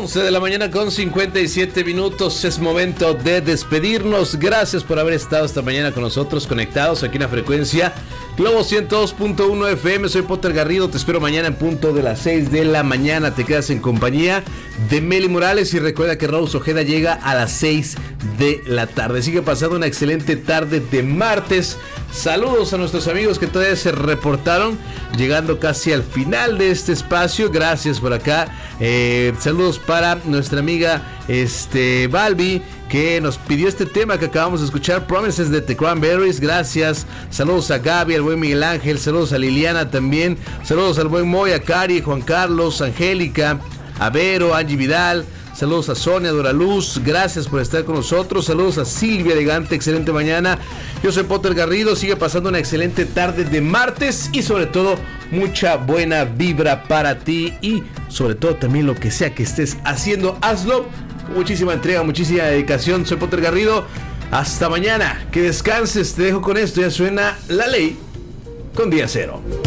11 de la mañana con 57 minutos. Es momento de despedirnos. Gracias por haber estado esta mañana con nosotros, conectados aquí en la frecuencia Globo 102.1 FM. Soy Potter Garrido. Te espero mañana en punto de las 6 de la mañana. Te quedas en compañía de Meli Morales y recuerda que Rose Ojeda llega a las 6 de la tarde. Sigue pasando una excelente tarde de martes. Saludos a nuestros amigos que todavía se reportaron, llegando casi al final de este espacio. Gracias por acá. Saludos para nuestra amiga Balbi, que nos pidió este tema que acabamos de escuchar, Promises de The Cranberries. Gracias. Saludos a Gaby, al buen Miguel Ángel. Saludos a Liliana también. Saludos al buen Moy, a Cari, Juan Carlos, Angélica, a Vero, Angie Vidal. Saludos a Sonia Doraluz, gracias por estar con nosotros. Saludos a Silvia Elegante, excelente mañana. Yo soy Potter Garrido, sigue pasando una excelente tarde de martes y sobre todo mucha buena vibra para ti y sobre todo también lo que sea que estés haciendo, hazlo con muchísima entrega, muchísima dedicación. Soy Potter Garrido, hasta mañana, que descanses, te dejo con esto, ya suena La Ley con Día Cero.